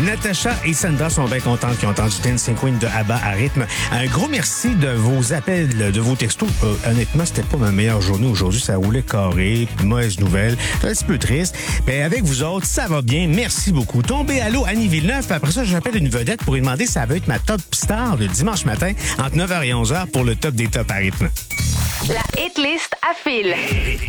Natacha et Sandra sont bien contentes qui ont entendu Dancing Queen de ABBA à rythme. Un gros merci de vos appels, de vos textos. Honnêtement, c'était pas ma meilleure journée aujourd'hui. Ça roulait carré, mauvaise nouvelle. C'est un petit peu triste. Mais avec vous autres, ça va bien. Merci beaucoup. Tombez à l'eau, Annie Villeneuve. Puis après ça, j'appelle une vedette pour lui demander si ça va être ma top star le dimanche matin entre 9h et 11h pour le top des tops à rythme. La hit list à fil.